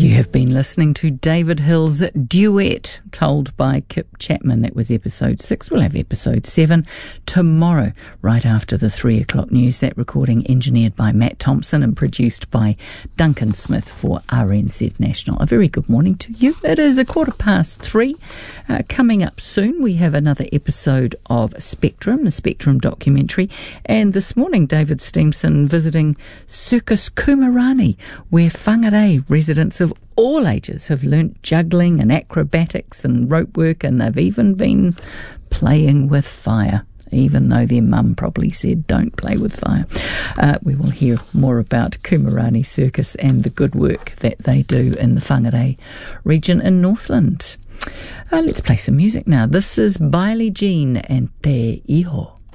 You have been listening to David Hill's Duet, told by Kip Chapman. That was episode 6. We'll have episode 7 tomorrow, right after the 3 o'clock news. That recording engineered by Matt Thompson and produced by Duncan Smith for RNZ National. A very good morning to you. It is 3:15. Coming up soon, we have another episode of Spectrum, the Spectrum documentary. And this morning, David Steamson visiting Circus Kumarani, where whangarei residents of all ages have learnt juggling and acrobatics and rope work, and they've even been playing with fire, even though their mum probably said don't play with fire. We will hear more about Kumarani Circus and the good work that they do in the whangarei region in Northland. Let's play some music now. This is Billie Jean and Te Iho.